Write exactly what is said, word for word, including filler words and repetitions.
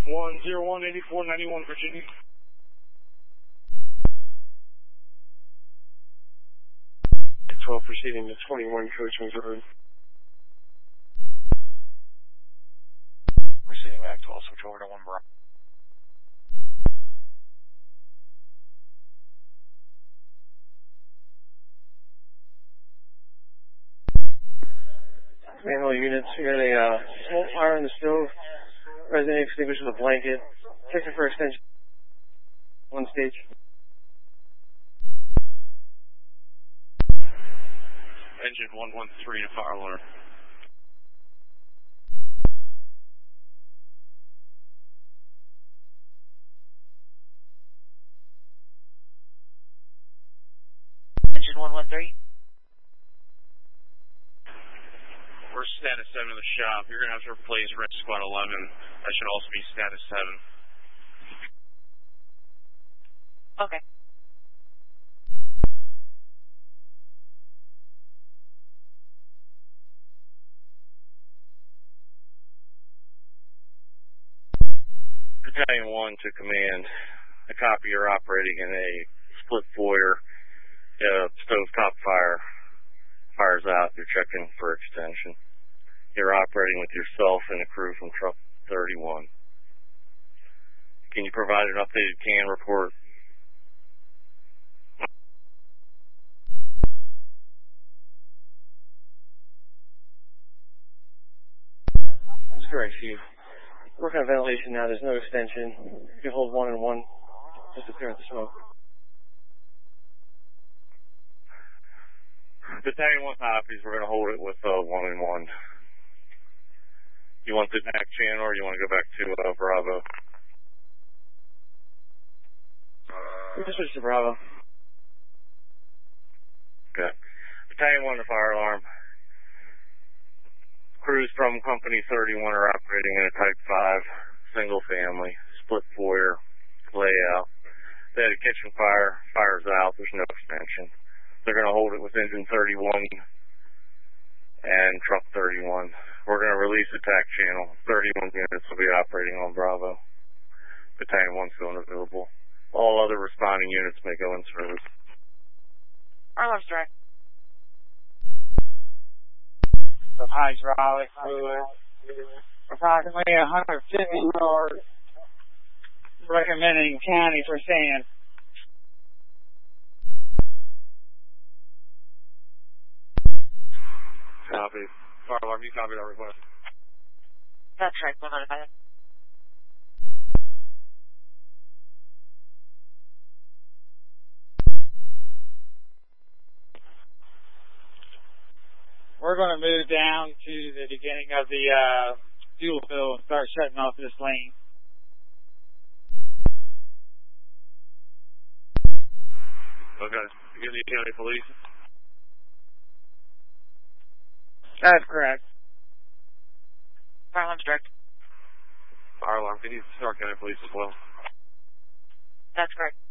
one zero one eighty-four ninety-one, Virginia. twelve proceeding to twenty-one Coachman's Road. Proceeding back twelve, switch over to one Bravo. Manual units, we got a uh, smoke fire in the stove. Resident extinguished with a blanket. Checking for extension. One stage. Engine one one three to fire alarm. Engine one one three. We're status seven of the shop. You're going to have to replace Red Squad eleven. That should also be status seven. Okay. Battalion one to command. A copy you're operating in a split foyer. Uh, stovetop fire. Fire's out. You're checking for extension. You're operating with yourself and a crew from truck thirty-one. Can you provide an updated C A N report? That's correct, Chief. Working on ventilation now. There's no extension. You can hold one and one just to clear out the smoke. Battalion one copies. We're going to hold it with uh, one and one. You want the back channel or you want to go back to uh, Bravo? We just switched to Bravo. Okay. Battalion one to fire alarm. Crews from Company thirty-one are operating in a Type five, single family, split foyer, layout. They had a kitchen fire. Fire's out. There's no extension. They're going to hold it with engine thirty-one and truck thirty-one. We're going to release attack channel. thirty-one units will be operating on Bravo. Battalion one still unavailable. All other responding units may go in service. Alarm strike. Of hydraulic fluid. Approximately one hundred fifty yards. Recommending county for sand. Copy. Fire alarm, you copy that request? That's right, one hundred five. We're going to move down to the beginning of the uh, fuel fill and start shutting off this lane. Okay. You get the county police? That's correct. Fire alarm direct. Fire alarm, can you start county police as well? That's correct.